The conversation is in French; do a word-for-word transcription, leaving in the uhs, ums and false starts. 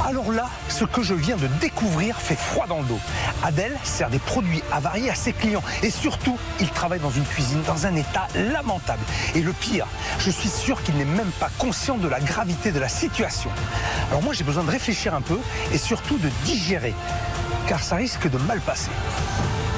Alors là, ce que je viens de découvrir fait froid dans le dos. Adèle sert des produits avariés à ses clients. Et surtout, il travaille dans une cuisine dans un état lamentable. Et le pire, je suis sûr qu'il n'est même pas conscient de la gravité de la situation. Alors moi, j'ai besoin de réfléchir un peu et surtout de digérer. Car ça risque de mal passer.